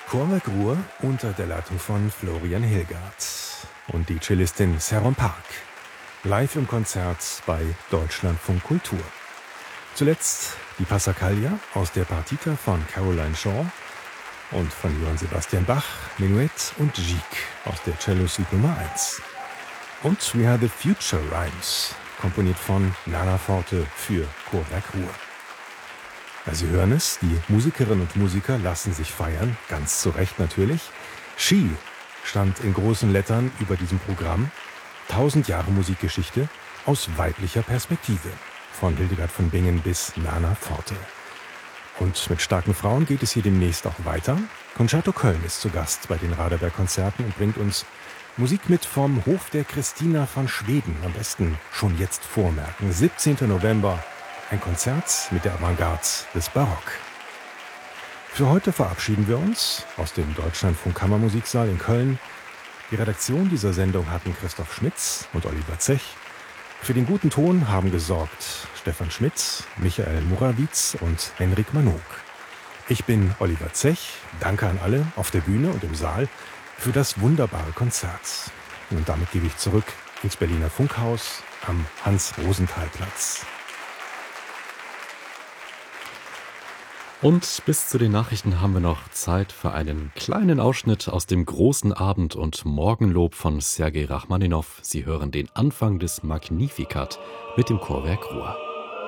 Chorwerk Ruhr unter der Leitung von Florian Hilgert und die Cellistin Sharon Park. Live im Konzert bei Deutschlandfunk Kultur. Zuletzt die Passacaglia aus der Partita von Caroline Shaw und von Johann Sebastian Bach, Menuett und Gigue aus der Cello-Suite Nummer 1. Und We Are the Future Rhymes, komponiert von Nana Forte für Chorwerk Ruhr. Ja, Sie hören es, die Musikerinnen und Musiker lassen sich feiern, ganz zu Recht natürlich. She stand in großen Lettern über diesem Programm. 1000 Jahre Musikgeschichte aus weiblicher Perspektive. Von Hildegard von Bingen bis Nana Forte. Und mit starken Frauen geht es hier demnächst auch weiter. Concerto Köln ist zu Gast bei den Raderberg-Konzerten und bringt uns Musik mit vom Hof der Christina von Schweden. Am besten schon jetzt vormerken. 17. November, ein Konzert mit der Avantgarde des Barock. Für heute verabschieden wir uns aus dem Deutschlandfunk Kammermusiksaal in Köln. Die Redaktion dieser Sendung hatten Christoph Schmitz und Oliver Zech. Für den guten Ton haben gesorgt Stefan Schmitz, Michael Murawitz und Henrik Manuk. Ich bin Oliver Zech. Danke an alle auf der Bühne und im Saal für das wunderbare Konzert. Und damit gebe ich zurück ins Berliner Funkhaus am Hans-Rosenthal-Platz. Und bis zu den Nachrichten haben wir noch Zeit für einen kleinen Ausschnitt aus dem großen Abend- und Morgenlob von Sergei Rachmaninow. Sie hören den Anfang des Magnificat mit dem Chorwerk Ruhr.